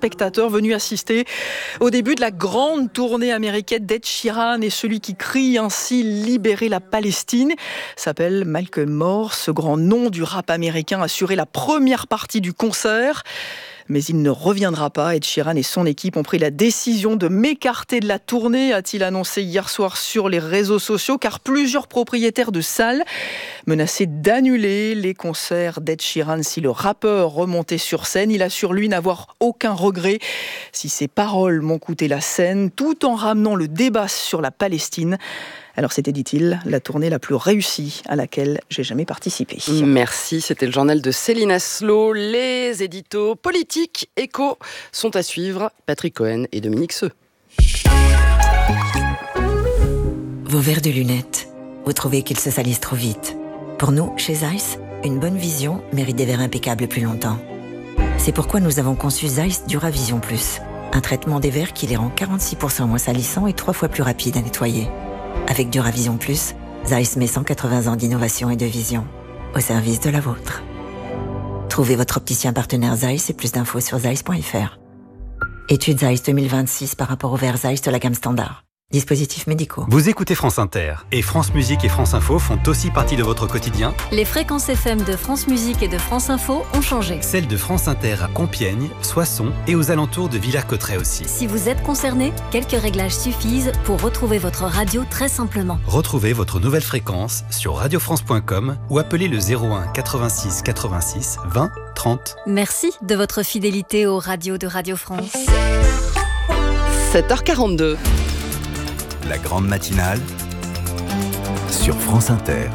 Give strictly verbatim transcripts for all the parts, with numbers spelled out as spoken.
spectateurs venus assister au début de la grande tournée américaine d'Ed Sheeran, et celui qui crie ainsi « Libérer la Palestine » s'appelle Malcolm Moore. Ce grand nom du rap américain assurait la première partie du concert. Mais il ne reviendra pas. Ed Sheeran et son équipe ont pris la décision de m'écarter de la tournée, a-t-il annoncé hier soir sur les réseaux sociaux, car plusieurs propriétaires de salles menaçaient d'annuler les concerts d'Ed Sheeran si le rappeur remontait sur scène. Il assure, lui, n'avoir aucun regret si ses paroles m'ont coûté la scène, tout en ramenant le débat sur la Palestine. Alors c'était, dit-il, la tournée la plus réussie à laquelle j'ai jamais participé. Merci, c'était le journal de Céline Aslo. Les éditos politiques éco sont à suivre. Patrick Cohen et Dominique Seux. Vos verres de lunettes, vous trouvez qu'ils se salissent trop vite. Pour nous, chez Zeiss, une bonne vision mérite des verres impeccables plus longtemps. C'est pourquoi nous avons conçu Zeiss Duravision Plus, un traitement des verres qui les rend quarante-six pour cent moins salissants et trois fois plus rapides à nettoyer. Avec Duravision Plus, Zeiss met cent quatre-vingts ans d'innovation et de vision au service de la vôtre. Trouvez votre opticien partenaire Zeiss et plus d'infos sur zeiss point f r. Étude Zeiss deux mille vingt-six par rapport au verre Zeiss de la gamme standard. Dispositifs médicaux. Vous écoutez France Inter et France Musique et France Info font aussi partie de votre quotidien. Les fréquences F M de France Musique et de France Info ont changé. Celles de France Inter à Compiègne, Soissons et aux alentours de Villers-Cotterêts aussi. Si vous êtes concerné, quelques réglages suffisent pour retrouver votre radio très simplement. Retrouvez votre nouvelle fréquence sur radio france point com ou appelez le zéro un quatre-vingt-six quatre-vingt-six vingt trente. Merci de votre fidélité aux radios de Radio France. sept heures quarante-deux. La grande matinale sur France Inter.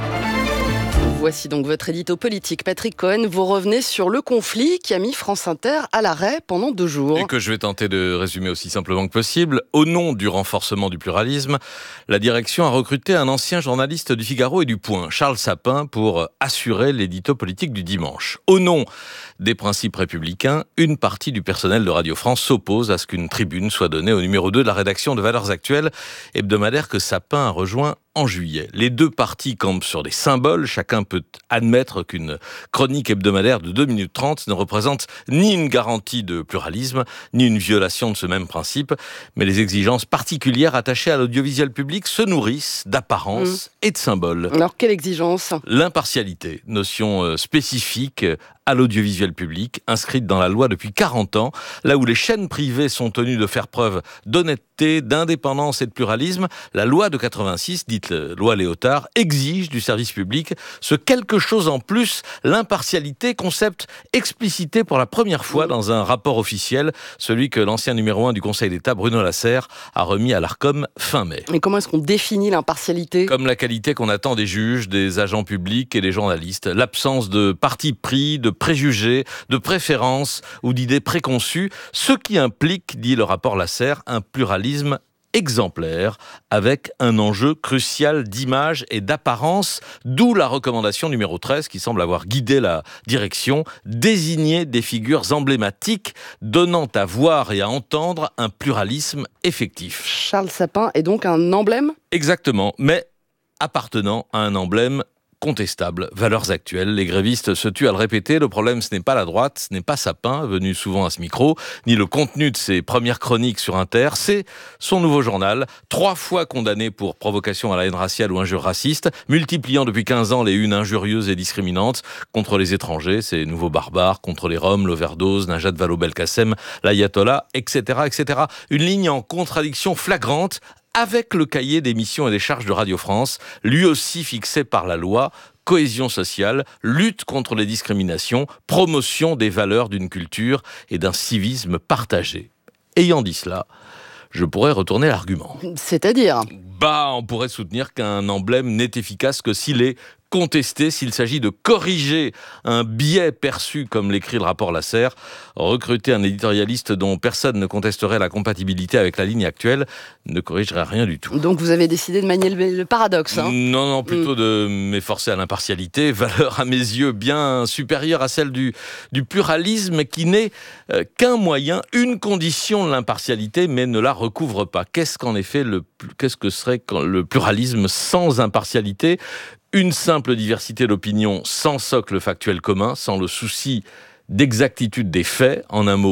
Voici donc votre édito politique. Patrick Cohen, vous revenez sur le conflit qui a mis France Inter à l'arrêt pendant deux jours. Et que je vais tenter de résumer aussi simplement que possible. Au nom du renforcement du pluralisme, la direction a recruté un ancien journaliste du Figaro et du Point, Charles Sapin, pour assurer l'édito politique du dimanche. Au nom des principes républicains, une partie du personnel de Radio France s'oppose à ce qu'une tribune soit donnée au numéro deux de la rédaction de Valeurs Actuelles, hebdomadaire que Sapin a rejoint en juillet. Les deux partis campent sur des symboles. Chacun peut admettre qu'une chronique hebdomadaire de deux minutes trente ne représente ni une garantie de pluralisme, ni une violation de ce même principe. Mais les exigences particulières attachées à l'audiovisuel public se nourrissent d'apparence mmh. et de symboles. Alors, quelle exigence ? L'impartialité, notion spécifique à l'audiovisuel public, inscrite dans la loi depuis quarante ans, là où les chaînes privées sont tenues de faire preuve d'honnêteté, d'indépendance et de pluralisme, la loi de quatre-vingt-six, dite loi Léotard, exige du service public ce quelque chose en plus, l'impartialité, concept explicité pour la première fois dans un rapport officiel, celui que l'ancien numéro un du Conseil d'État, Bruno Lasserre, a remis à l'Arcom fin mai. Mais comment est-ce qu'on définit l'impartialité ? Comme la qualité qu'on attend des juges, des agents publics et des journalistes, l'absence de parti pris, de préjugés, de préférences ou d'idées préconçues, ce qui implique, dit le rapport Lasserre, un pluralisme exemplaire avec un enjeu crucial d'image et d'apparence, d'où la recommandation numéro treize qui semble avoir guidé la direction, désigner des figures emblématiques donnant à voir et à entendre un pluralisme effectif. Charles Sapin est donc un emblème ? Exactement, mais appartenant à un emblème contestable. Valeurs Actuelles. Les grévistes se tuent à le répéter. Le problème, ce n'est pas la droite, ce n'est pas Sapin, venu souvent à ce micro, ni le contenu de ses premières chroniques sur Inter. C'est son nouveau journal, trois fois condamné pour provocation à la haine raciale ou injure raciste, multipliant depuis quinze ans les unes injurieuses et discriminantes contre les étrangers, ces nouveaux barbares, contre les Roms, l'overdose, Najat Vallaud-Belkacem, l'ayatollah, et cetera, et cetera. Une ligne en contradiction flagrante avec le cahier des missions et des charges de Radio France, lui aussi fixé par la loi, cohésion sociale, lutte contre les discriminations, promotion des valeurs d'une culture et d'un civisme partagé. Ayant dit cela, je pourrais retourner l'argument. C'est-à-dire ? Bah, on pourrait soutenir qu'un emblème n'est efficace que s'il est contester s'il s'agit de corriger un biais perçu, comme l'écrit le rapport Lasserre. Recruter un éditorialiste dont personne ne contesterait la compatibilité avec la ligne actuelle ne corrigerait rien du tout. Donc vous avez décidé de manier le, le paradoxe, hein ? Non, non, plutôt mmh. de m'efforcer à l'impartialité, valeur à mes yeux bien supérieure à celle du, du pluralisme qui n'est euh, qu'un moyen, une condition de l'impartialité, mais ne la recouvre pas. Qu'est-ce qu'en effet, le, qu'est-ce que serait le pluralisme sans impartialité ? Une simple diversité d'opinions sans socle factuel commun, sans le souci d'exactitude des faits, en un mot,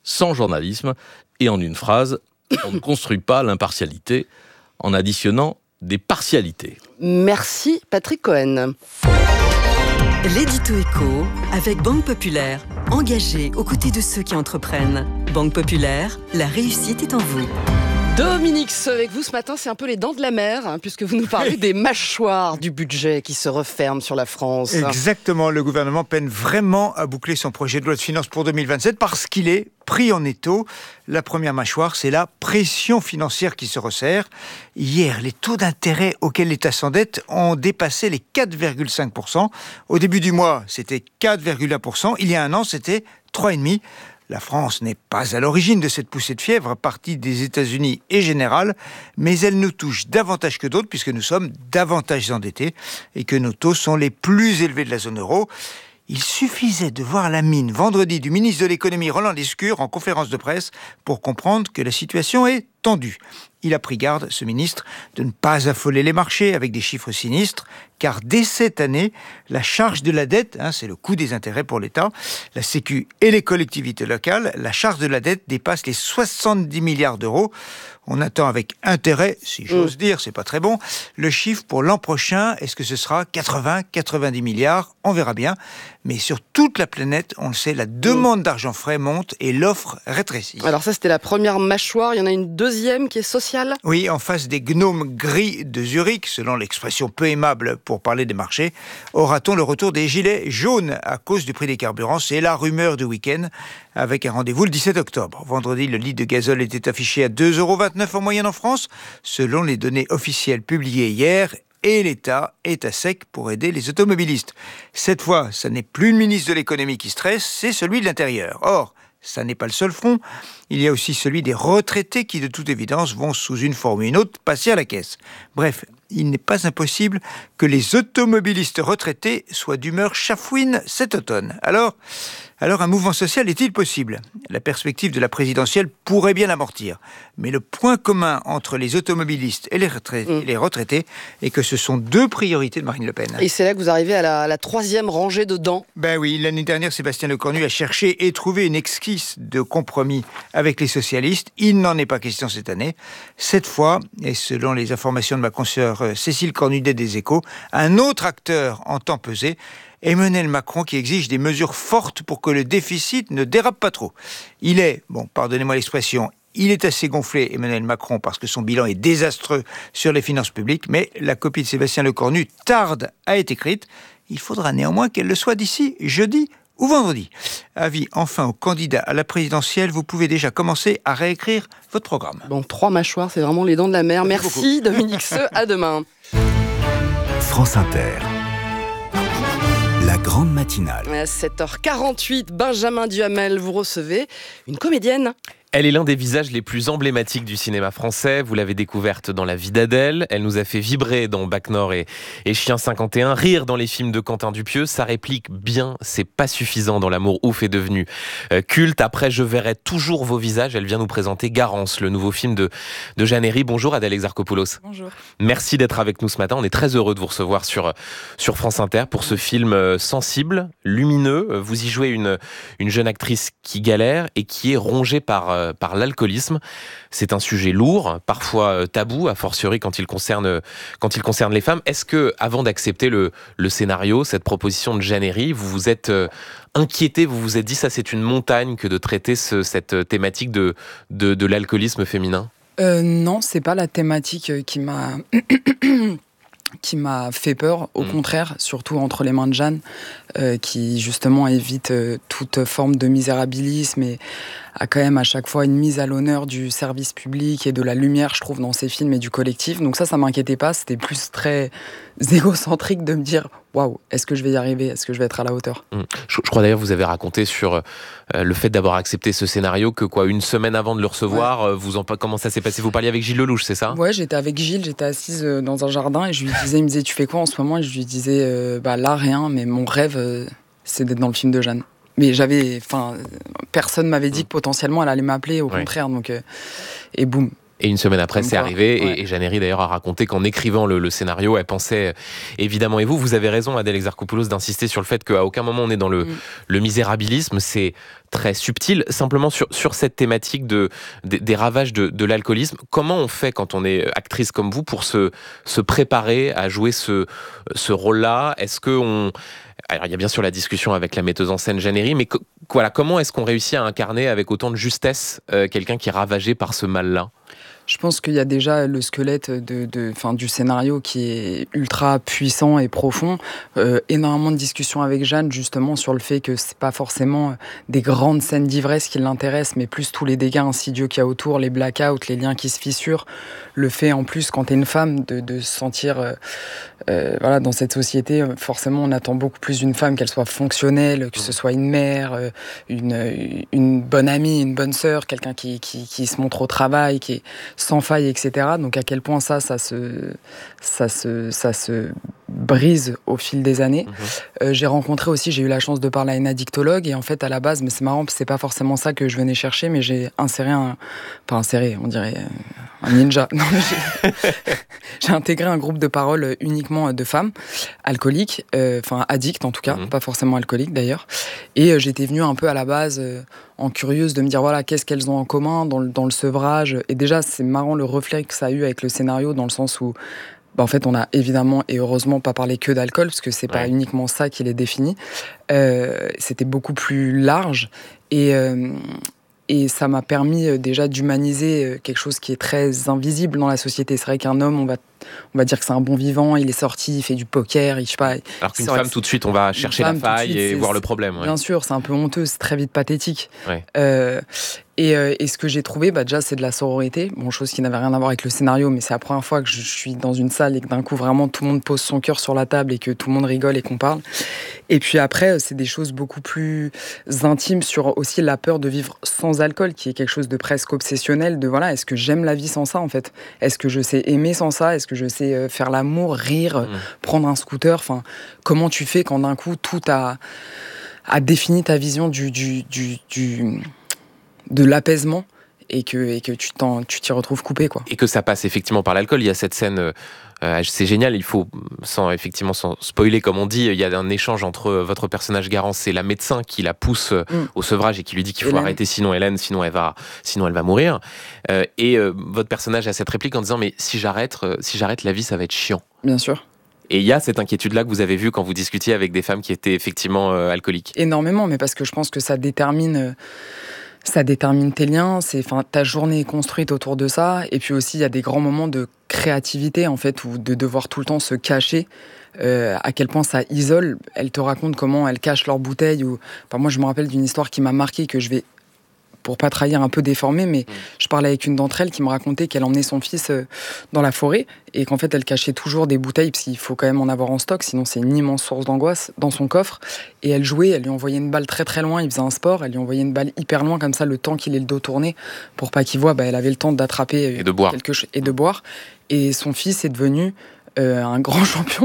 sans journalisme. Et en une phrase, on ne construit pas l'impartialité en additionnant des partialités. Merci Patrick Cohen. L'édito éco avec Banque Populaire, engagée aux côtés de ceux qui entreprennent. Banque Populaire, la réussite est en vous. Dominique Seux, avec vous ce matin, c'est un peu les dents de la mer, hein, puisque vous nous parlez des mâchoires du budget qui se referment sur la France. Exactement, le gouvernement peine vraiment à boucler son projet de loi de finances pour deux mille vingt-sept parce qu'il est pris en étau. La première mâchoire, c'est la pression financière qui se resserre. Hier, les taux d'intérêt auxquels l'État s'endette ont dépassé les quatre virgule cinq pour cent. Au début du mois, c'était quatre virgule un pour cent. Il y a un an, c'était trois virgule cinq pour cent. La France n'est pas à l'origine de cette poussée de fièvre, partie des États-Unis et générale, mais elle nous touche davantage que d'autres puisque nous sommes davantage endettés et que nos taux sont les plus élevés de la zone euro. Il suffisait de voir la mine vendredi du ministre de l'économie Roland Lescure en conférence de presse pour comprendre que la situation est tendue. Il a pris garde, ce ministre, de ne pas affoler les marchés avec des chiffres sinistres, car dès cette année, la charge de la dette, hein, c'est le coût des intérêts pour l'État, la Sécu et les collectivités locales, la charge de la dette dépasse les soixante-dix milliards d'euros. On attend avec intérêt, si j'ose dire, c'est pas très bon, le chiffre pour l'an prochain. Est-ce que ce sera quatre-vingts, quatre-vingt-dix milliards? On verra bien. Mais sur toute la planète, on le sait, la demande d'argent frais monte et l'offre rétrécit. Alors ça, c'était la première mâchoire. Il y en a une deuxième qui est sociale. Oui, en face des gnomes gris de Zurich, selon l'expression peu aimable pour parler des marchés, aura-t-on le retour des gilets jaunes à cause du prix des carburants? C'est la rumeur du week-end, avec un rendez-vous le dix-sept octobre. Vendredi, le litre de gazole était affiché à deux euros vingt-neuf en moyenne en France, selon les données officielles publiées hier. Et l'État est à sec pour aider les automobilistes. Cette fois, ça n'est plus le ministre de l'économie qui stresse, c'est celui de l'Intérieur. Or, ça n'est pas le seul front. Il y a aussi celui des retraités qui, de toute évidence, vont sous une forme ou une autre passer à la caisse. Bref, il n'est pas impossible que les automobilistes retraités soient d'humeur chafouine cet automne. Alors, alors un mouvement social est-il possible? La perspective de la présidentielle pourrait bien l'amortir. Mais le point commun entre les automobilistes et les retraités, mmh. les retraités est que ce sont deux priorités de Marine Le Pen. Et c'est là que vous arrivez à la, à la troisième rangée de dents. Ben oui, l'année dernière, Sébastien Lecornu a cherché et trouvé une esquisse de compromis avec les socialistes. Il n'en est pas question cette année. Cette fois, et selon les informations de ma consoeur Cécile Cornudet des Échos, un autre acteur entend peser, Emmanuel Macron, qui exige des mesures fortes pour que le déficit ne dérape pas trop. Il est, bon, pardonnez-moi l'expression, il est assez gonflé, Emmanuel Macron, parce que son bilan est désastreux sur les finances publiques, mais la copie de Sébastien Lecornu tarde à être écrite. Il faudra néanmoins qu'elle le soit d'ici jeudi ou vendredi. Avis enfin aux candidats à la présidentielle, vous pouvez déjà commencer à réécrire votre programme. Bon, trois mâchoires, c'est vraiment les dents de la mer. Merci, Merci Dominique Seux, à demain. France Inter. La grande matinale. À sept heures quarante-huit, Benjamin Duhamel, vous recevez une comédienne. Elle est l'un des visages les plus emblématiques du cinéma français. Vous l'avez découverte dans La vie d'Adèle. Elle nous a fait vibrer dans Bac Nord et, et Chien cinquante et un, rire dans les films de Quentin Dupieux. Sa réplique « bien, c'est pas suffisant » dans L'amour ouf est devenu euh, culte. Après, je verrai toujours vos visages. Elle vient nous présenter Garance, le nouveau film de, de Jeanne Herry. Bonjour Adèle Exarchopoulos. Bonjour. Merci d'être avec nous ce matin. On est très heureux de vous recevoir sur, sur France Inter pour ce film sensible, lumineux. Vous y jouez une, une jeune actrice qui galère et qui est rongée par par l'alcoolisme. C'est un sujet lourd, parfois tabou, a fortiori quand il concerne, quand il concerne les femmes. Est-ce que, avant d'accepter le, le scénario, cette proposition de Jeanne Herry, vous vous êtes inquiété, vous vous êtes dit ça c'est une montagne que de traiter ce, cette thématique de, de, de l'alcoolisme féminin? euh, Non, c'est pas la thématique qui m'a... qui m'a fait peur, au mmh. contraire, surtout entre les mains de Jeanne, euh, qui justement évite euh, toute forme de misérabilisme et a quand même à chaque fois une mise à l'honneur du service public et de la lumière, je trouve, dans ses films et du collectif. Donc ça, ça m'inquiétait pas, c'était plus très égocentrique de me dire « Waouh, est-ce que je vais y arriver? Est-ce que je vais être à la hauteur ?» mmh. je, je crois d'ailleurs que vous avez raconté sur euh, le fait d'avoir accepté ce scénario que quoi, une semaine avant de le recevoir, ouais. euh, vous en, comment ça s'est passé? Vous parliez avec Gilles Lelouch, c'est ça? Ouais, j'étais avec Gilles, j'étais assise dans un jardin et je lui disais, il me disait « Tu fais quoi en ce moment ?» Et je lui disais euh, « Bah là, rien, mais mon rêve, euh, c'est d'être dans le film de Jeanne. » Mais j'avais, enfin, personne m'avait dit que potentiellement elle allait m'appeler, au ouais. contraire. Donc, euh, et boum. Et une semaine après, Comme c'est quoi, arrivé. ouais. Et, et Jeanne Herry, d'ailleurs, a raconté qu'en écrivant le, le scénario, elle pensait évidemment. Et vous, vous avez raison, Adèle Exarchopoulos, d'insister sur le fait qu'à aucun moment on est dans le, mm. le misérabilisme. C'est très subtil. Simplement sur, sur cette thématique de, de, des ravages de, de l'alcoolisme, comment on fait quand on est actrice comme vous pour se, se préparer à jouer ce, ce rôle-là ? Est-ce qu'on... Alors, il y a bien sûr la discussion avec la metteuse en scène Jeanne Herry, mais co- voilà, comment est-ce qu'on réussit à incarner avec autant de justesse euh, quelqu'un qui est ravagé par ce mal-là ? Je pense qu'il y a déjà le squelette de, de, fin, du scénario qui est ultra puissant et profond. Euh, énormément de discussions avec Jeanne, justement, sur le fait que c'est pas forcément des grandes scènes d'ivresse qui l'intéressent, mais plus tous les dégâts insidieux qu'il y a autour, les blackouts, les liens qui se fissurent. Le fait, en plus, quand t'es une femme, de, de se sentir... Euh, euh, voilà, dans cette société, forcément, on attend beaucoup plus d'une femme, qu'elle soit fonctionnelle, que ce soit une mère, une, une bonne amie, une bonne sœur, quelqu'un qui, qui, qui se montre au travail, qui est sans faille, et cetera. Donc à quel point ça, ça se, ça se, ça se brise au fil des années. Mmh. Euh, j'ai rencontré aussi, j'ai eu la chance de parler à une addictologue et en fait à la base, mais c'est marrant, c'est pas forcément ça que je venais chercher, mais j'ai inséré un, pas inséré, on dirait un ninja. Non, mais j'ai, j'ai intégré un groupe de parole uniquement de femmes alcooliques, enfin euh, addictes en tout cas, mmh. pas forcément alcooliques d'ailleurs. Et euh, j'étais venue un peu à la base. Euh, en curieuse de me dire voilà qu'est-ce qu'elles ont en commun dans le, dans le sevrage. Et déjà c'est marrant le reflet que ça a eu avec le scénario dans le sens où bah, en fait on a évidemment et heureusement pas parlé que d'alcool parce que c'est ouais. pas uniquement ça qui les définit. Euh, c'était beaucoup plus large et euh, Et ça m'a permis déjà d'humaniser quelque chose qui est très invisible dans la société. C'est vrai qu'un homme, on va, on va dire que c'est un bon vivant, il est sorti, il fait du poker, il, je sais pas. Alors qu'une femme, tout de suite, on va chercher la faille suite, et voir le problème. Ouais. Bien sûr, c'est un peu honteux, c'est très vite pathétique. Ouais. Euh, et, euh, et ce que j'ai trouvé, bah, déjà, c'est de la sororité. Bon, chose qui n'avait rien à voir avec le scénario, mais c'est la première fois que je suis dans une salle et que d'un coup, vraiment, tout le monde pose son cœur sur la table et que tout le monde rigole et qu'on parle. Et puis après, c'est des choses beaucoup plus intimes sur aussi la peur de vivre sans alcool, qui est quelque chose de presque obsessionnel, de voilà, est-ce que j'aime la vie sans ça, en fait ? Est-ce que je sais aimer sans ça ? Est-ce que je sais faire l'amour, rire, mmh. prendre un scooter ? Enfin, comment tu fais quand d'un coup, tout a, a défini ta vision du, du, du, du, de l'apaisement et que, et que tu, t'en, tu t'y retrouves coupé, quoi. Et que ça passe effectivement par l'alcool. Il y a cette scène... Euh, c'est génial, il faut, sans effectivement sans spoiler comme on dit, il y a un échange entre votre personnage Garance et la médecin qui la pousse mm. au sevrage et qui lui dit qu'il faut Hélène. arrêter sinon Hélène, sinon elle va, sinon elle va mourir. Euh, et euh, votre personnage a cette réplique en disant mais si j'arrête, euh, si j'arrête la vie ça va être chiant. Bien sûr. Et il y a cette inquiétude-là que vous avez vue quand vous discutiez avec des femmes qui étaient effectivement euh, alcooliques. Énormément, mais parce que je pense que ça détermine... Euh... Ça détermine tes liens, c'est, enfin, ta journée est construite autour de ça. Et puis aussi, il y a des grands moments de créativité, en fait, ou de devoir tout le temps se cacher. Euh, à quel point ça isole. Elle te raconte comment elles cachent leurs bouteilles. Ou... Enfin, moi, je me rappelle d'une histoire qui m'a marquée, que je vais, pour pas trahir, un peu déformée, mais mmh. je parlais avec une d'entre elles qui me racontait qu'elle emmenait son fils euh, dans la forêt et qu'en fait, elle cachait toujours des bouteilles, parce qu'il faut quand même en avoir en stock, sinon c'est une immense source d'angoisse, dans son coffre. Et elle jouait, elle lui envoyait une balle très très loin, il faisait un sport, elle lui envoyait une balle hyper loin, comme ça, le temps qu'il ait le dos tourné, pour pas qu'il voit, bah, elle avait le temps d'attraper et de boire. quelque chose et de boire. Et son fils est devenu euh, un grand champion.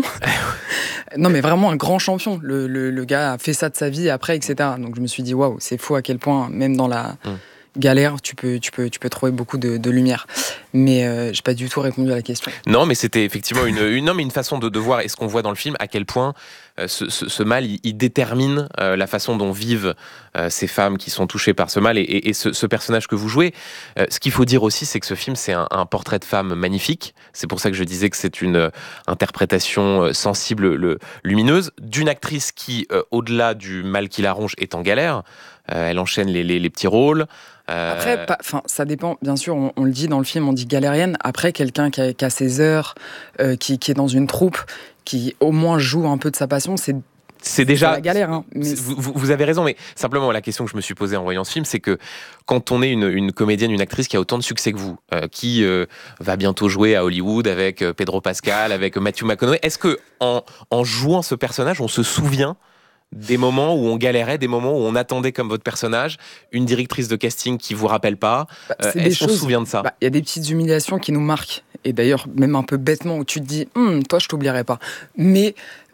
Non, mais vraiment un grand champion. Le, le, le gars a fait ça de sa vie après, et cetera. Donc je me suis dit, waouh, c'est fou à quel point, même dans la... Hum. galère, tu peux, tu peux, tu peux trouver beaucoup de, de lumière. Mais euh, j'ai pas du tout répondu à la question. Non, mais c'était effectivement une, une, non, mais une façon de, de voir, et ce qu'on voit dans le film, à quel point euh, ce, ce, ce mal, il, il détermine euh, la façon dont vivent euh, ces femmes qui sont touchées par ce mal, et, et, et ce, ce personnage que vous jouez. Euh, ce qu'il faut dire aussi, c'est que ce film, c'est un, un portrait de femme magnifique. C'est pour ça que je disais que c'est une euh, interprétation euh, sensible, le, lumineuse, d'une actrice qui, euh, au-delà du mal qui la ronge, est en galère. Euh, elle enchaîne les, les, les petits rôles. Euh... Après, enfin, ça dépend. Bien sûr, on, on le dit dans le film, on dit galérienne. Après, quelqu'un qui a, qui a ses heures, euh, qui, qui est dans une troupe, qui au moins joue un peu de sa passion, c'est c'est déjà c'est la galère. Hein, mais vous, vous avez raison, mais simplement la question que je me suis posée en voyant ce film, c'est que quand on est une, une comédienne, une actrice qui a autant de succès que vous, euh, qui euh, va bientôt jouer à Hollywood avec euh, Pedro Pascal, avec Matthew McConaughey, est-ce que en, en jouant ce personnage, on se souvient des moments où on galérait, des moments où on attendait comme votre personnage une directrice de casting qui vous rappelle pas, bah, euh, est-ce qu'on se souvient de ça ? Il bah, y a des petites humiliations qui nous marquent, et d'ailleurs même un peu bêtement où tu te dis hm, toi je t'oublierai pas, mais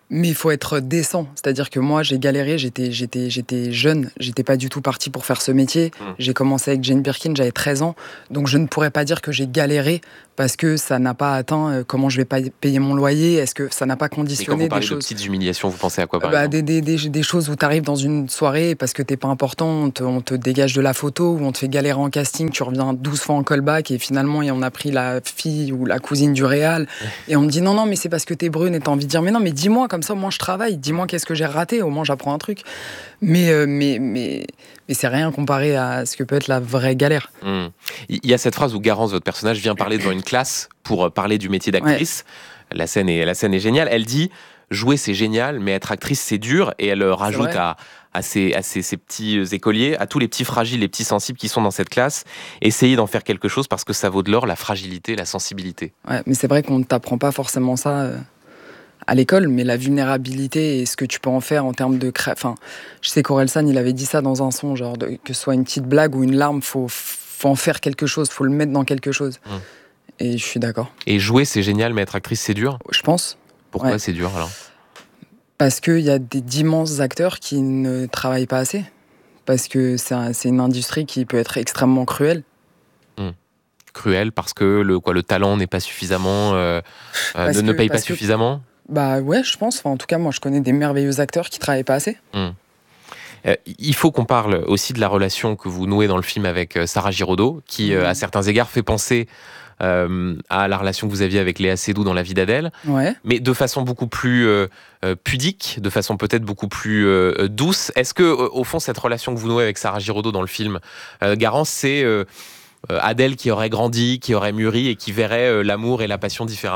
Mais il faut être décent. C'est-à-dire que moi, j'ai galéré, j'étais, j'étais, j'étais jeune, j'étais pas du tout partie pour faire ce métier. Mmh. J'ai commencé avec Jane Birkin, j'avais treize ans. Donc je ne pourrais pas dire que j'ai galéré parce que ça n'a pas atteint euh, comment je vais payer mon loyer, est-ce que ça n'a pas conditionné des choses. Et quand vous parlez de petites humiliations, vous pensez à quoi par bah, exemple des, des, des, des choses où tu arrives dans une soirée parce que t'es pas important, on te, on te dégage de la photo, ou on te fait galérer en casting, tu reviens douze fois en callback et finalement on a pris la fille ou la cousine du réal et on me dit non, non, mais c'est parce que t'es brune et t'as envie de dire mais non, mais dis-moi, comme ça, au moins je travaille, dis-moi qu'est-ce que j'ai raté, au moins j'apprends un truc. Mais, euh, mais, mais, mais c'est rien comparé à ce que peut être la vraie galère. Mmh. Il y a cette phrase où Garance, votre personnage, vient parler devant une classe pour parler du métier d'actrice. Ouais. La scène est, la scène est géniale. Elle dit jouer c'est génial, mais être actrice c'est dur. Et elle rajoute à, à, ses, à ses, ses petits écoliers, à tous les petits fragiles, les petits sensibles qui sont dans cette classe, essayez d'en faire quelque chose parce que ça vaut de l'or, la fragilité, la sensibilité. Ouais, mais c'est vrai qu'on ne t'apprend pas forcément ça euh, à l'école, mais la vulnérabilité et ce que tu peux en faire en termes de cré... Enfin, je sais qu'Orelsan, il avait dit ça dans un son, genre de, que ce soit une petite blague ou une larme, faut, faut en faire quelque chose, faut le mettre dans quelque chose. Mmh. Et je suis d'accord. Et jouer, c'est génial, mais être actrice, c'est dur ? Je pense. Pourquoi ouais. c'est dur alors ? Parce qu'il y a des, d'immenses acteurs qui ne travaillent pas assez. Parce que c'est, un, c'est une industrie qui peut être extrêmement cruelle. Mmh. Cruelle parce que le, quoi, le talent n'est pas suffisamment... Euh, euh, ne, que, ne paye pas suffisamment ? Bah ouais, je pense. Enfin, en tout cas, moi, je connais des merveilleux acteurs qui travaillent pas assez. Mmh. Euh, il faut qu'on parle aussi de la relation que vous nouez dans le film avec euh, Sarah Giraudot, qui, euh, à certains égards, fait penser euh, à la relation que vous aviez avec Léa Seydoux dans La vie d'Adèle, ouais. mais de façon beaucoup plus euh, euh, pudique, de façon peut-être beaucoup plus euh, douce. Est-ce que, euh, au fond, cette relation que vous nouez avec Sarah Giraudot dans le film, euh, Garance, c'est euh, Adèle qui aurait grandi, qui aurait mûri et qui verrait euh, l'amour et la passion différemment ?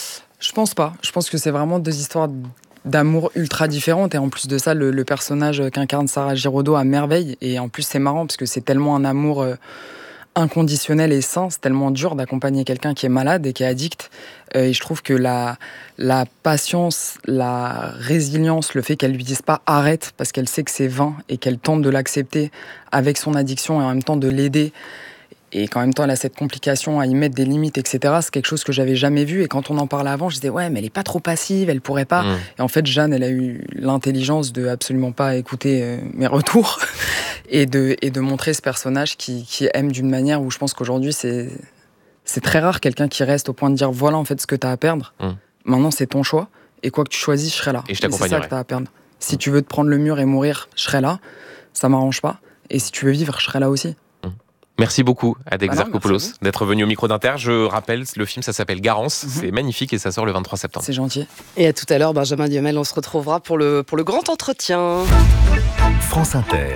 Je pense pas. Je pense que c'est vraiment deux histoires d'amour ultra différentes. Et en plus de ça, le, le personnage qu'incarne Sarah Giraudot à merveille. Et en plus, c'est marrant parce que c'est tellement un amour euh, inconditionnel et sain. C'est tellement dur d'accompagner quelqu'un qui est malade et qui est addict. Euh, et je trouve que la, la patience, la résilience, le fait qu'elle lui dise pas arrête parce qu'elle sait que c'est vain et qu'elle tente de l'accepter avec son addiction et en même temps de l'aider. Et qu'en même temps, elle a cette complication à y mettre des limites, et cetera. C'est quelque chose que j'avais jamais vu. Et quand on en parlait avant, je disais, ouais, mais elle est pas trop passive, elle pourrait pas. Mmh. Et en fait, Jeanne, elle a eu l'intelligence de absolument pas écouter euh, mes retours et, de, et de montrer ce personnage qui, qui aime d'une manière où je pense qu'aujourd'hui, c'est, c'est très rare quelqu'un qui reste au point de dire, voilà, en fait, ce que tu as à perdre. Mmh. Maintenant, c'est ton choix. Et quoi que tu choisisses, je serai là. Et je t'accompagnerai. Et c'est ça que tu as à perdre. Si mmh. tu veux te prendre le mur et mourir, je serai là. Ça m'arrange pas. Et si tu veux vivre, je serai là aussi. Merci beaucoup, Adèle voilà, Exarchopoulos, d'être venu au micro d'Inter. Je rappelle, le film, ça s'appelle Garance. Mm-hmm. C'est magnifique et ça sort le vingt-trois septembre. C'est gentil. Et à tout à l'heure, Benjamin Duhamel, on se retrouvera pour le, pour le grand entretien. France Inter.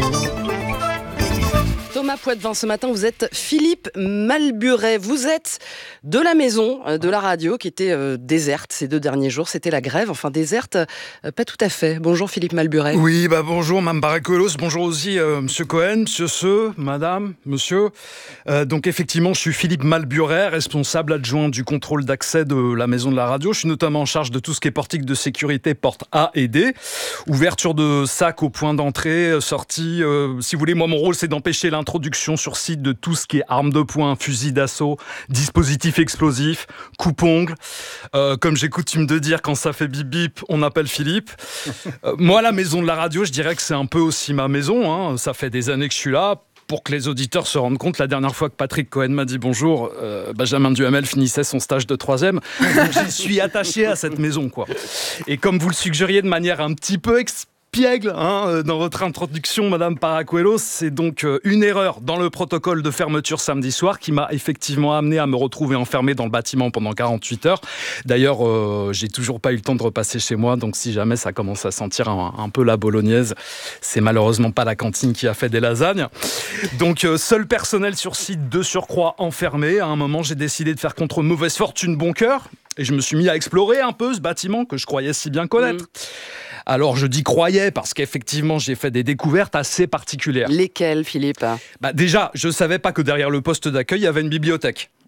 Thomas Poitvin, ce matin, vous êtes Philippe Malburet. Vous êtes de la maison de la radio qui était euh, déserte ces deux derniers jours. C'était la grève, enfin déserte, euh, pas tout à fait. Bonjour Philippe Malburet. Oui, bah bonjour Mme Barracuelos, bonjour aussi euh, Monsieur Cohen, Monsieur Ce, Madame, Monsieur. Euh, donc effectivement, je suis Philippe Malburet, responsable adjoint du contrôle d'accès de la maison de la radio. Je suis notamment en charge de tout ce qui est portique de sécurité, porte A et D, ouverture de sacs au point d'entrée, sortie. Euh, si vous voulez, moi mon rôle c'est d'empêcher l'introduction sur site de tout ce qui est armes de poing, fusil d'assaut, dispositifs explosifs, coupe-ongles. Euh, comme j'ai coutume de dire, quand ça fait bip bip, on appelle Philippe. Euh, moi, la maison de la radio, je dirais que c'est un peu aussi ma maison. Hein. Ça fait des années que je suis là. Pour que les auditeurs se rendent compte, la dernière fois que Patrick Cohen m'a dit bonjour, euh, Benjamin Duhamel finissait son stage de troisième. Donc, j'y suis attaché à cette maison, quoi. Et comme vous le suggériez de manière un petit peu ex- Piègle, hein, dans votre introduction, Madame Paracuelos, c'est donc une erreur dans le protocole de fermeture samedi soir qui m'a effectivement amené à me retrouver enfermé dans le bâtiment pendant quarante-huit heures. D'ailleurs, euh, j'ai toujours pas eu le temps de repasser chez moi, donc si jamais ça commence à sentir un, un peu la bolognaise, c'est malheureusement pas la cantine qui a fait des lasagnes. Donc, euh, seul personnel sur site, de surcroît enfermé. À un moment, j'ai décidé de faire contre mauvaise fortune bon cœur et je me suis mis à explorer un peu ce bâtiment que je croyais si bien connaître. Mmh. Alors, je dis croyais parce qu'effectivement, j'ai fait des découvertes assez particulières. Lesquelles, Philippe ? Bah, déjà, je ne savais pas que derrière le poste d'accueil, il y avait une bibliothèque.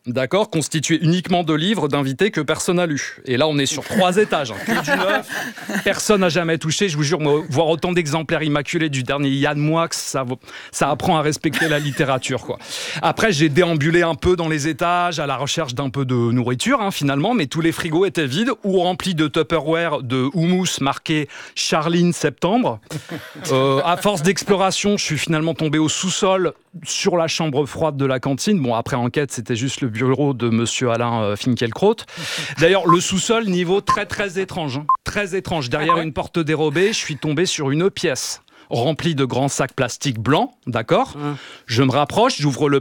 d'accord, constitué uniquement de livres d'invités que personne n'a lu. Et là, on est sur trois étages, hein, que du neuf, personne n'a jamais touché. Je vous jure, moi, voir autant d'exemplaires immaculés du dernier Yann Moix, ça, ça apprend à respecter la littérature, quoi. Après, j'ai déambulé un peu dans les étages à la recherche d'un peu de nourriture, hein, finalement, mais tous les frigos étaient vides ou remplis de Tupperware de houmous marqué Charline septembre. Euh, à force d'exploration, je suis finalement tombé au sous-sol sur la chambre froide de la cantine. Bon, après enquête, c'était juste le bureau de monsieur Alain euh, Finkielkraut. D'ailleurs, le sous-sol, niveau très très étrange. Hein. Très étrange. Derrière une porte dérobée, je suis tombé sur une pièce remplie de grands sacs plastiques blancs, d'accord ? Mmh. Je me rapproche, j'ouvre le